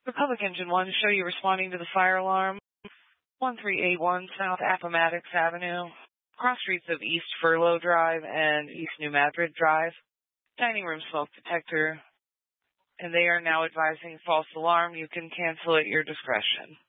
Republic Engine 1, show you responding to the fire alarm. 1381 South Appomattox Avenue, cross streets of East Furlough Drive and East New Madrid Drive. Dining room smoke detector. And they are now advising false alarm. You can cancel at your discretion.